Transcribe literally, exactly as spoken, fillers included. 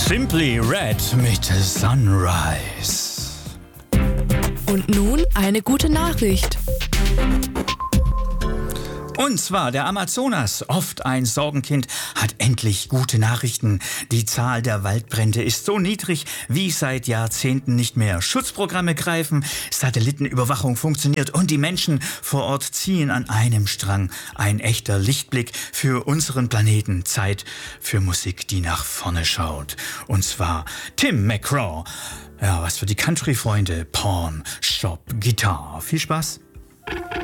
Simply Red mit Sunrise. Und nun eine gute Nachricht. Und zwar der Amazonas, oft ein Sorgenkind, hat endlich gute Nachrichten. Die Zahl der Waldbrände ist so niedrig wie seit Jahrzehnten nicht mehr. Schutzprogramme greifen, Satellitenüberwachung funktioniert und die Menschen vor Ort ziehen an einem Strang. Ein echter Lichtblick für unseren Planeten. Zeit für Musik, die nach vorne schaut. Und zwar Tim McGraw. Ja, was für die Country-Freunde. Pawn Shop Guitar. Viel Spaß.